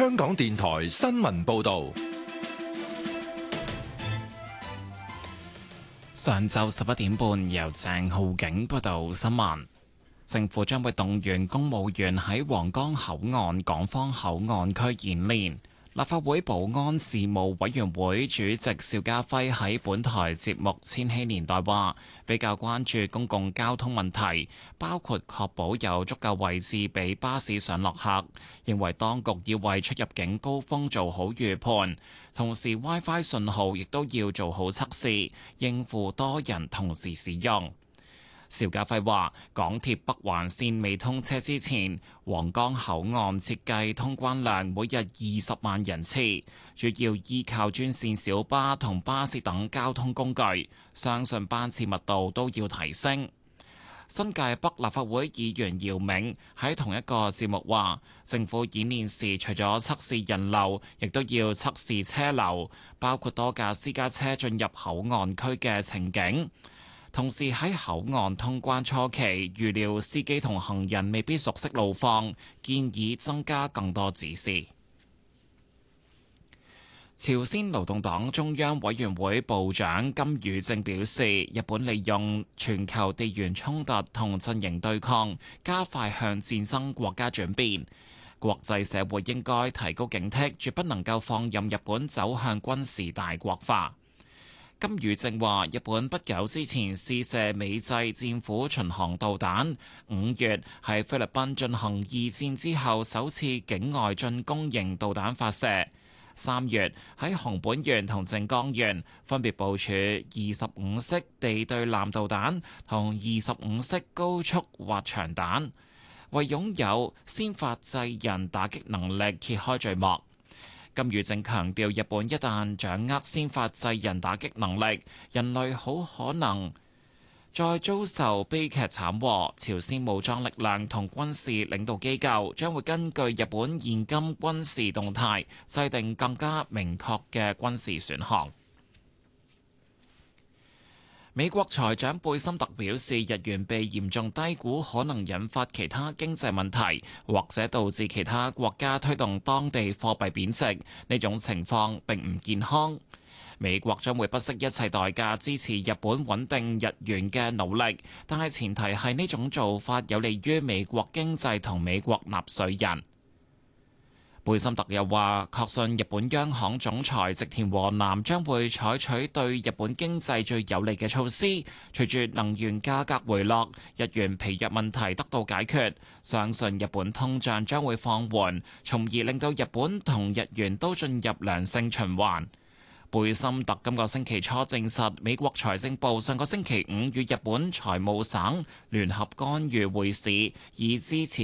香港電台新聞報道。 上晝11點半，由鄭浩景報道新聞。政府將會動員公務員喺皇崗口岸港方口岸區演練。立法會保安事務委員會主席邵家輝喺本台節目《千禧年代》話，比較關注公共交通問題，包括確保有足夠位置俾巴士上落客，認為當局要為出入境高峰做好預判，同時 WiFi 信號亦都要做好測試，應付多人同時使用。邵家輝話：港鐵北環線未通車之前，皇崗口岸設計通關量每日20萬人次，主要依靠專線小巴同巴士等交通工具，相信班次密度都要提升。新界北立法會議員姚明喺同一個節目話：政府演練時除咗測試人流，亦都要測試車流，包括多架私家車進入口岸區嘅情景。同時喺口岸通關初期，預料司機同行人未必熟悉路況，建議增加更多指示。朝鮮勞動黨中央委員會部長金宇正表示，日本利用全球地緣衝突同陣營對抗，加快向戰爭國家轉變。國際社會應該提高警惕，絕不能夠放任日本走向軍事大國化。金宇正話：日本不久之前試射美製戰斧巡航導彈，5月喺菲律賓進行二戰之後首次境外進攻型導彈發射，3月喺熊本縣同靜岡縣分別部署25式地對艦導彈同25式高速滑翔彈，為擁有先發制人打擊能力揭開序幕。金宇正強調，日本一旦掌握先發制人打擊能力，人類好可能再遭受悲劇慘禍。朝鮮武裝力量同軍事領導機構將會根據日本現今軍事動態，制定更加明確嘅軍事選項。美國財長貝森特表示，日元被嚴重低估，可能引發其他經濟問題，或者導致其他國家推動當地貨幣貶值。呢種情況並唔健康。美國將會不惜一切代價支持日本穩定日元嘅努力，但係前提係呢種做法有利於美國經濟同美國納稅人。貝森特又話：確信日本央行總裁植田和男將會採取對日本經濟最有利嘅措施。隨住能源價格回落，日元疲弱問題得到解決，相信日本通脹將會放緩，從而令到日本同日元都進入良性循環。貝森特今個星期初證實，美國財政部上個星期五與日本財務省聯合干預匯市，以支持